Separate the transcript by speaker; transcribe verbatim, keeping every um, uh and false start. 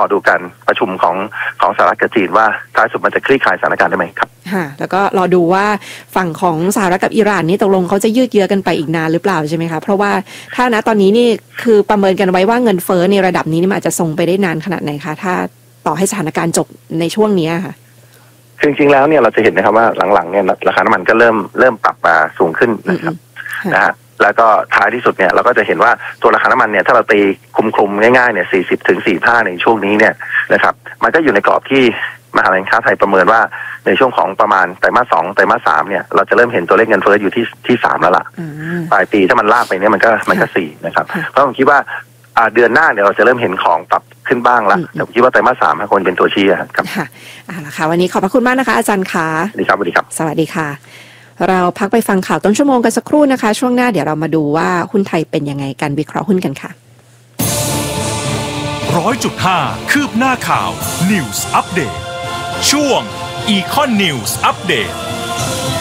Speaker 1: อดูการประชุมของของสหรัฐกับจีนว่าท้ายสุดมันจะคลี่คลายสถานการณ์ได้ไหมครับ
Speaker 2: ค่ะแล้วก็รอดูว่าฝั่งของสหรัฐกับอิหร่านนี่ตกลงเขาจะยืดเยื้อกันไปอีกนานหรือเปล่าใช่ไหมคะเพราะว่าถ้าณตอนนี้นี่คือประเมินกันไว้ว่าเงินเฟ้อในระดับนี้นี่มันอาจจะทรงไปได้นานขนาดไหนคะถ้าต่อให้สถานการณ์จบในช่วงนี้ค่ะ
Speaker 1: จริงๆแล้วเนี่ยเราจะเห็นนะครับว่าหลังๆเนี่ยราคาน้ำมันก็เริ่มเริ่มปรับมาสูงขึ้นนะครับนะฮะแล้วก็ท้ายที่สุดเนี่ยเราก็จะเห็นว่าตัวราคาน้ำมันเนี่ยถ้าเราตีคลุมๆง่ายๆเนี่ยสี่สิบถึงสี่สิบห้าในช่วงนี้เนี่ยนะครับมันก็อยู่ในกรอบที่มหาวิทยาลัยค้าไทยประเมินว่าในช่วงของประมาณไตรมาสสองไตรมาสสามเนี่ยเราจะเริ่มเห็นตัวเลขเงินเฟ้ออยู่ที่ที่สามแล้วล่ะปลายปีถ้ามันลากไปเนี่ยมันก็มันก็สี่นะครับเพราะผมคิดว่าเดือนหน้าเนี่ยเราจะเริ่มเห็นของปรับขึ้นบ้างละแต่ผมคิดว่าไตรมาสสามควรเป็นตัวชี้ครับ
Speaker 2: ค่ะเอาละค่ะวันนี้ขอบพระคุณมากนะคะอาจารย์คะ
Speaker 1: สวัสดีครับสวัสดีครับ
Speaker 2: สวัสดีค่ะเราพักไปฟังข่าวต้นชั่วโมงกันสักครู่นะคะช่วงหน้าเดี๋ยวเรามาดูว่าหุ้นไทยเป็นยังไงกันวิเคราะห์หุ้นกันค่ะ
Speaker 3: ร้อยจุดห้าคืบหน้าข่าว News Update ช่วง Econ News Update